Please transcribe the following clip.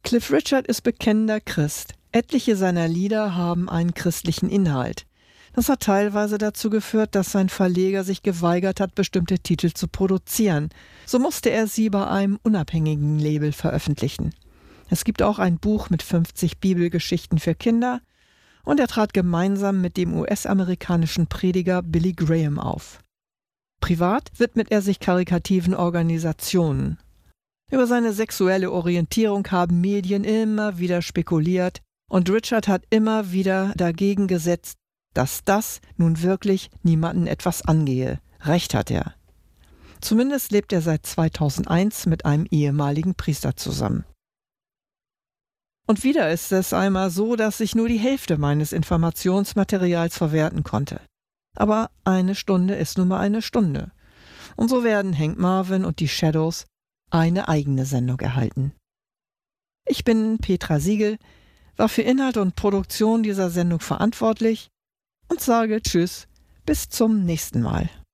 Cliff Richard ist bekennender Christ. Etliche seiner Lieder haben einen christlichen Inhalt. Das hat teilweise dazu geführt, dass sein Verleger sich geweigert hat, bestimmte Titel zu produzieren. So musste er sie bei einem unabhängigen Label veröffentlichen. Es gibt auch ein Buch mit 50 Bibelgeschichten für Kinder und er trat gemeinsam mit dem US-amerikanischen Prediger Billy Graham auf. Privat widmet er sich karitativen Organisationen. Über seine sexuelle Orientierung haben Medien immer wieder spekuliert und Richard hat immer wieder dagegen gesetzt, dass das nun wirklich niemanden etwas angehe. Recht hat er. Zumindest lebt er seit 2001 mit einem ehemaligen Priester zusammen. Und wieder ist es einmal so, dass ich nur die Hälfte meines Informationsmaterials verwerten konnte. Aber eine Stunde ist nun mal eine Stunde. Und so werden Hank Marvin und die Shadows eine eigene Sendung erhalten. Ich bin Petra Siegel, war für Inhalt und Produktion dieser Sendung verantwortlich und sage Tschüss, bis zum nächsten Mal.